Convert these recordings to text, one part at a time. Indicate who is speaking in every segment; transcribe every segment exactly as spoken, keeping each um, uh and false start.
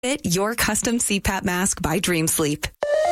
Speaker 1: Fit your custom C PAP mask by Dream Sleep.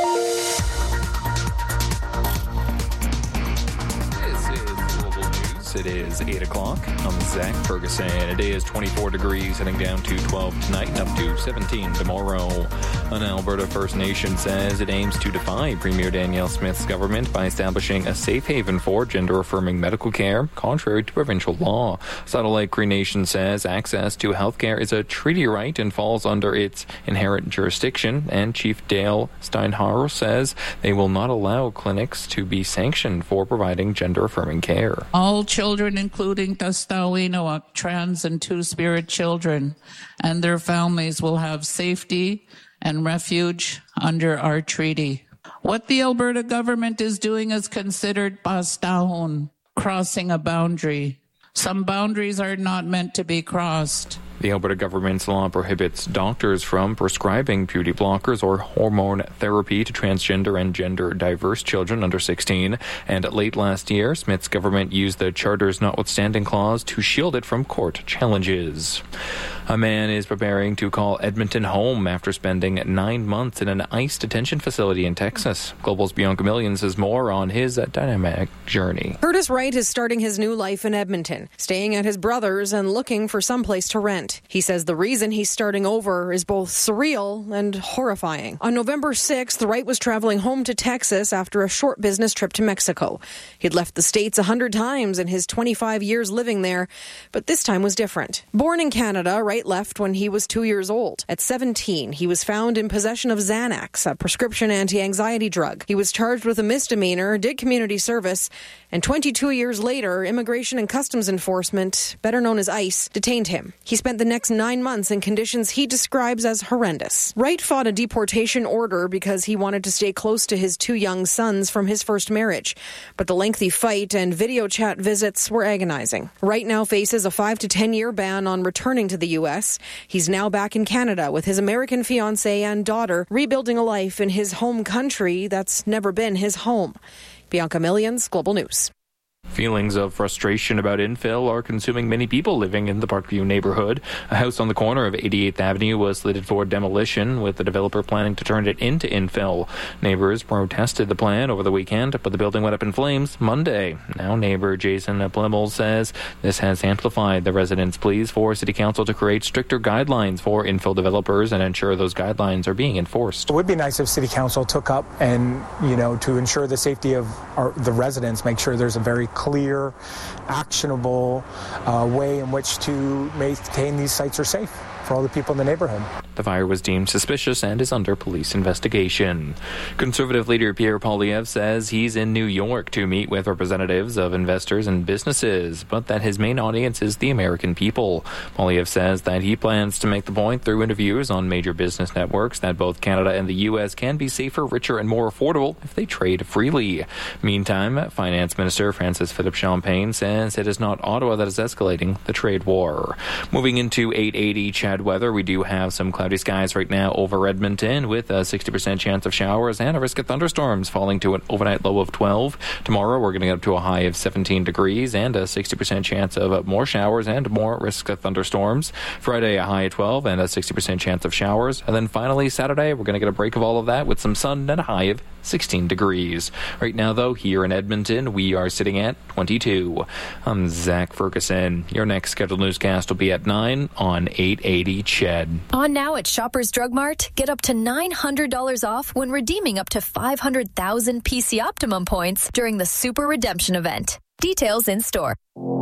Speaker 2: It is eight o'clock. I'm Zach Ferguson. It is twenty-four degrees, heading down to twelve tonight and up to seventeen tomorrow. An Alberta First Nation says it aims to defy Premier Danielle Smith's government by establishing a safe haven for gender-affirming medical care, contrary to provincial law. Saddle Lake Cree Nation says access to health care is a treaty right and falls under its inherent jurisdiction, and Chief Dale Steinhauer says they will not allow clinics to be sanctioned for providing gender-affirming care.
Speaker 3: All children, including Tastawinoak, trans and two-spirit children, and their families will have safety and refuge under our treaty. What the Alberta government is doing is considered bastahon, crossing a boundary. Some boundaries are not meant to be crossed.
Speaker 2: The Alberta government's law prohibits doctors from prescribing puberty blockers or hormone therapy to transgender and gender-diverse children under sixteen. And late last year, Smith's government used the Charter's notwithstanding clause to shield it from court challenges. A man is preparing to call Edmonton home after spending nine months in an ICE detention facility in Texas. Global's Bianca Millions has more on his dynamic journey.
Speaker 4: Curtis Wright is starting his new life in Edmonton, staying at his brother's and looking for someplace to rent. He says the reason he's starting over is both surreal and horrifying. On November sixth, Wright was traveling home to Texas after a short business trip to Mexico. He'd left the States a hundred times in his twenty-five years living there, but this time was different. Born in Canada, Wright left when he was two years old. At seventeen, he was found in possession of Xanax, a prescription anti-anxiety drug. He was charged with a misdemeanor, did community service, and twenty-two years later, Immigration and Customs Enforcement, better known as ICE, detained him. He spent the next nine months in conditions he describes as horrendous. Wright fought a deportation order because he wanted to stay close to his two young sons from his first marriage. But the lengthy fight and video chat visits were agonizing. Wright now faces a five to ten year ban on returning to the U S. He's now back in Canada with his American fiancée and daughter, rebuilding a life in his home country that's never been his home. Bianca Millions, Global News.
Speaker 2: Feelings of frustration about infill are consuming many people living in the Parkview neighborhood. A house on the corner of eighty-eighth Avenue was slated for demolition, with the developer planning to turn it into infill. Neighbors protested the plan over the weekend, but the building went up in flames Monday. Now neighbor Jason Plimmel says this has amplified the residents' pleas for City Council to create stricter guidelines for infill developers and ensure those guidelines are being enforced.
Speaker 5: It would be nice if City Council took up and, you know, to ensure the safety of our, the residents, make sure there's a very clear, actionable uh, way in which to maintain these sites are safe for all the people in the neighborhood.
Speaker 2: The fire was deemed suspicious and is under police investigation. Conservative leader Pierre Poilievre says he's in New York to meet with representatives of investors and businesses, but that his main audience is the American people. Poilievre says that he plans to make the point through interviews on major business networks that both Canada and the U S can be safer, richer, and more affordable if they trade freely. Meantime, Finance Minister Francis Philippe Champagne says it is not Ottawa that is escalating the trade war. Moving into eight eighty Chad weather, we do have some cloudy skies right now over Edmonton with a sixty percent chance of showers and a risk of thunderstorms, falling to an overnight low of twelve. Tomorrow we're going to get up to a high of seventeen degrees and a sixty percent chance of more showers and more risk of thunderstorms. Friday a high of twelve and a sixty percent chance of showers. And then finally Saturday we're going to get a break of all of that with some sun and a high of sixteen degrees. Right now though, here in Edmonton we are sitting at twenty-two. I'm Zach Ferguson. Your next scheduled newscast will be at nine on eight eighty C H E D.
Speaker 6: On now at Shoppers Drug Mart, get up to nine hundred dollars off when redeeming up to five hundred thousand P C Optimum points during the Super Redemption event. Details in store.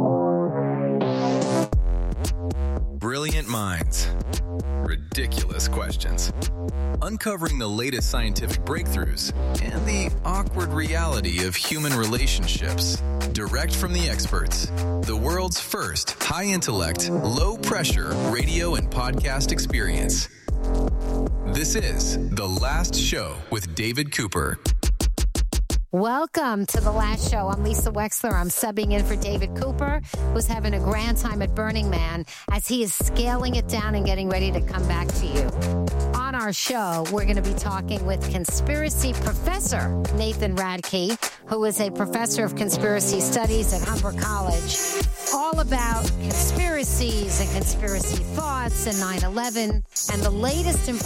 Speaker 7: Brilliant minds. Ridiculous questions. Uncovering the latest scientific breakthroughs and the awkward reality of human relationships. Direct from the experts. The world's first high-intellect, low-pressure radio and podcast experience. This is The Last Show with David Cooper.
Speaker 8: Welcome to The Last Show. I'm Lisa Wexler. I'm subbing in for David Cooper, who's having a grand time at Burning Man as he is scaling it down and getting ready to come back to you. On our our show, we're going to be talking with conspiracy professor Nathan Radke, who is a professor of conspiracy studies at Humber College, all about conspiracies and conspiracy thoughts and nine eleven and the latest information